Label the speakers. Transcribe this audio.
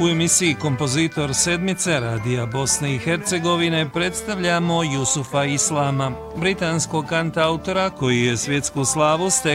Speaker 1: U emisiji Kompozitor sedmice Radija Bosne i Hercegovine predstavljamo Jusufa Islama, britanskog kantautora koji je svjetsku slavu stekao